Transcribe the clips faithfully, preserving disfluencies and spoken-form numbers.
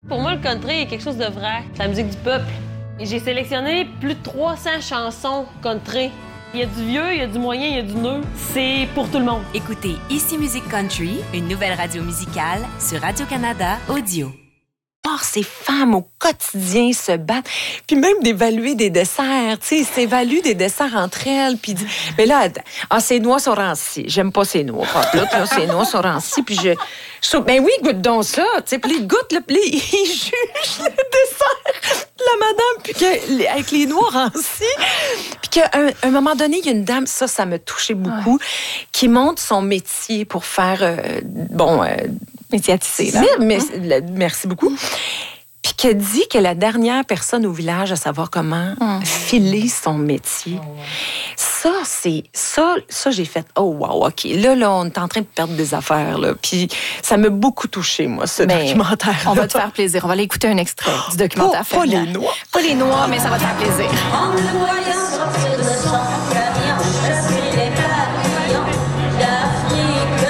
Pour moi, le country est quelque chose de vrai. C'est la musique du peuple. Et j'ai sélectionné plus de trois cents chansons country. Il y a du vieux, il y a du moyen, il y a du neuf. C'est pour tout le monde. Écoutez Ici Musique Country, une nouvelle radio musicale sur Radio-Canada Audio. Or, ces femmes au quotidien se battent, puis même d'évaluer des desserts, tu sais, ils s'évaluent des desserts entre elles, puis mais là, ah, ces noix sont rancies, j'aime pas ces noix, là, là ces noix sont rancies, puis je, je trouve, ben oui, goûte donc ça, tu sais, puis ils goûtent, là, puis ils jugent le dessert de la madame, puis que, avec les noix rancies, puis qu'à un, un moment donné, il y a une dame, ça, ça m'a touché beaucoup, ouais. qui monte son métier pour faire, euh, bon... Euh, médiatisée, là. Mais, mais, merci beaucoup. Puis qu'elle dit que la dernière personne au village à savoir comment mmh. filer son métier. Oh, wow. Ça, c'est... Ça, ça, j'ai fait... Oh, wow, OK. Là, là, on est en train de perdre des affaires, là. Puis ça m'a beaucoup touché, moi, ce mais documentaire. On va te faire plaisir. On va aller écouter un extrait du documentaire. Pas, pas les noix. Pas les noix, mais ça va te faire plaisir. En le voyant sortir de son camion, je suis les papillons d'Afrique.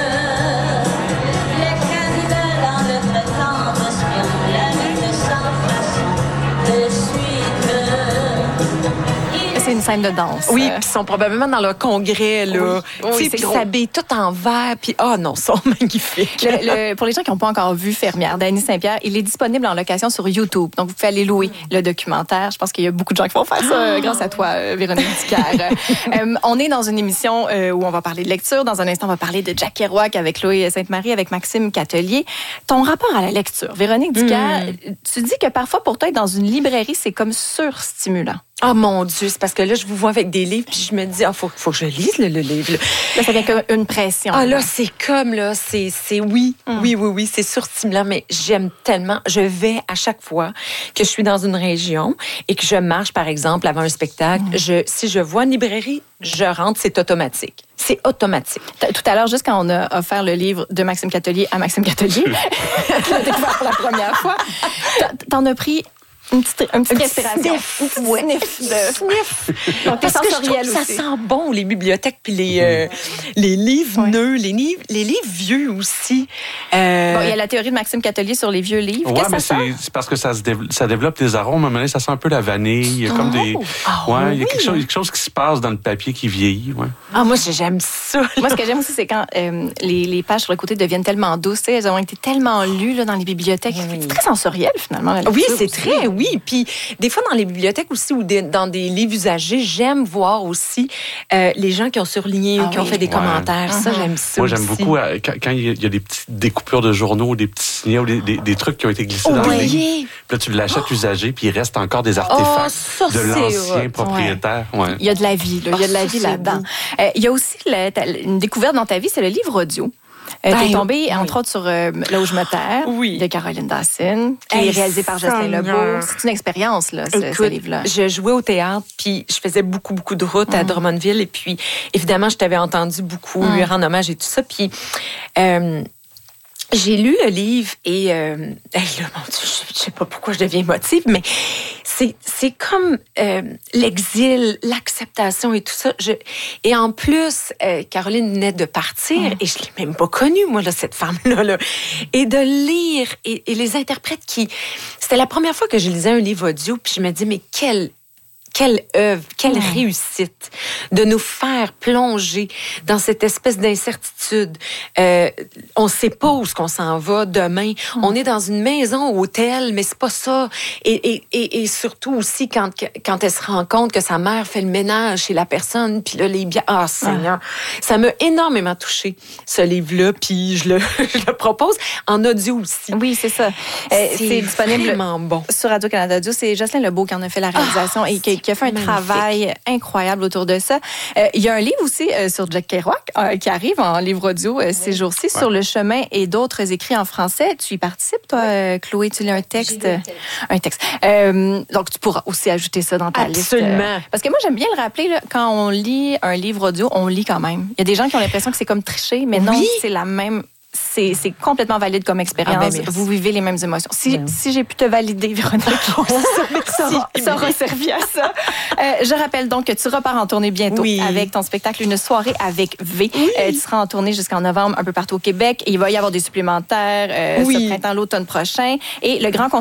C'est une scène de danse. Oui, puis ils sont probablement dans leur congrès, là. Oui, oui, puis ils s'habillent tout en vert, puis oh non, ils sont magnifiques. Le, le, pour les gens qui n'ont pas encore vu Fermière d'Annie Saint-Pierre, il est disponible en location sur YouTube. Donc, vous pouvez aller louer le documentaire. Je pense qu'il y a beaucoup de gens qui vont faire ça, grâce à toi, Véronique Dicker. euh, on est dans une émission euh, où on va parler de lecture. Dans un instant, on va parler de Jack Kerouac avec Chloé Sainte-Marie, avec Maxime Catelier. Ton rapport à la lecture, Véronique Dicker, mm. tu dis que parfois, pour toi, être dans une librairie, c'est comme surstimulant. Oh mon Dieu, c'est parce que là, je vous vois avec des livres, puis je me dis, ah, faut, faut que je lise le, le livre. Là, ça vient comme une pression. Ah là, là c'est comme, là, c'est, c'est oui, mm. oui, oui, oui, c'est surstimulant, mais j'aime tellement. Je vais à chaque fois que je suis dans une région et que je marche, par exemple, avant un spectacle, mm. je, si je vois une librairie, je rentre, c'est automatique. C'est automatique. Tout à l'heure, juste quand on a offert le livre de Maxime Catelier à Maxime Catelier, je l'ai découvert pour la première fois, t'en as pris Une petite, une petite respiration. Sniff. Ouais. Sniff. De... Sniff. Donc, parce que je trouve que ça sent bon, les bibliothèques, puis les, euh, les livres ouais. neufs, les livres, les livres vieux aussi. Euh... Bon, il y a la théorie de Maxime Catelier sur les vieux livres. Oui, mais c'est, c'est parce que ça, se développe, ça développe des arômes. À un moment donné, ça sent un peu la vanille. Il y a comme oh. des... Oh, ouais, oui. il y a quelque chose, quelque chose qui se passe dans le papier qui vieillit. Ouais. Ah, moi, j'aime ça. Là. Moi, ce que j'aime aussi, c'est quand euh, les, les pages sur le côté deviennent tellement douces. Elles ont été tellement lues là, dans les bibliothèques. Oui. C'est très sensoriel, finalement. Oui, c'est aussi. Très, oui. Puis, des fois, dans les bibliothèques aussi ou des, dans des livres usagés, j'aime voir aussi euh, les gens qui ont surligné ou ah, qui oui. ont fait des ouais. commentaires. Mm-hmm. Ça, j'aime ça Moi, aussi. j'aime beaucoup euh, quand, quand il y a des petites découpures de journaux, des petits signets ou des, des, des trucs qui ont été glissés oh, dans oui. le livre. Puis là, tu l'achètes oh. usagé, puis il reste encore des artefacts oh, ça, de l'ancien propriétaire. Ouais. Ouais. Il y a de la vie. Là. Il y a de la oh, vie là-dedans. Euh, il y a aussi le, une découverte dans ta vie, c'est le livre audio. Euh, ben, t'es tombée, oui. entre autres, sur euh, Là où je me terre, oui. de Caroline Dawson, qui hey, est réalisée par Jocelyn Lebeau. C'est une expérience, là, ce, Écoute, ce livre-là. Je jouais au théâtre, puis je faisais beaucoup, beaucoup de routes mm. à Drummondville. Et puis, évidemment, je t'avais entendu beaucoup mm. lui rendre hommage et tout ça. Puis, euh, j'ai lu le livre et... Euh, hey, là, mon Dieu, je, je sais pas pourquoi je deviens émotive, mais c'est, c'est comme euh, l'exil, l'acceptation et tout ça. Je, et en plus, euh, Caroline venait de partir mmh. et je l'ai même pas connue, moi, là, cette femme-là. Là. Et de lire et, et les interprètes qui... C'était la première fois que je lisais un livre audio, puis je me dis, mais quel... Quelle œuvre, quelle mmh. réussite de nous faire plonger dans cette espèce d'incertitude. Euh, on ne sait pas où est-ce qu'on s'en va demain. Mmh. On est dans une maison, hôtel, mais c'est pas ça. Et, et, et, et surtout aussi quand, quand elle se rend compte que sa mère fait le ménage chez la personne, puis là, les biens... Ah, Seigneur! Mmh. Ça m'a énormément touchée, ce livre-là, puis je le, je le propose en audio aussi. Oui, c'est ça. C'est, c'est disponible bon. sur Radio-Canada Audio. C'est Jocelyn Lebeau qui en a fait la réalisation ah, et qui qui a fait un magnifique. Travail incroyable autour de ça. Euh, il y a un livre aussi euh, sur Jack Kerouac euh, qui arrive en livre audio euh, ces jours-ci, ouais. sur le chemin et d'autres écrits en français. Tu y participes, toi, euh, Chloé? Tu lis un texte? Un texte. Un texte. Euh, donc, tu pourras aussi ajouter ça dans ta Absolument. liste. Absolument. Euh, parce que moi, j'aime bien le rappeler, là, quand on lit un livre audio, on lit quand même. Il y a des gens qui ont l'impression que c'est comme tricher, mais oui. non, c'est la même... C'est, c'est complètement valide comme expérience. Ah ben vous vivez les mêmes émotions. Si, ben oui. si j'ai pu te valider, Véronique, ça, aura, ça aura servi à ça. Euh, je rappelle donc que tu repars en tournée bientôt oui. avec ton spectacle Une soirée avec V. Oui. Euh, tu seras en tournée jusqu'en novembre un peu partout au Québec. Et il va y avoir des supplémentaires euh, oui. ce printemps, l'automne prochain. Et le grand concert